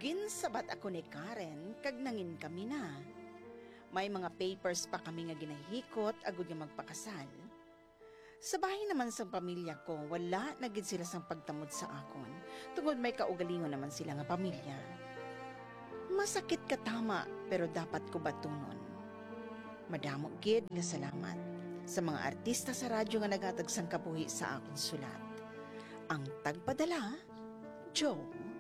Ginsabat ako ni Karen kag nangin kami na. May mga papers pa kami nga ginahikot agud nga magpakasal. Sa bahay naman sa pamilya ko, wala na gid sila sang pagtamod sa akon. Tungod may kaugalingon naman sila nga pamilya. Masakit ka tama, pero dapat ko batunon. Madamo gid nga salamat sa mga artista sa radyo nga nagatag sang kabuhi sa akon sulat. Ang tagpadala, Joe.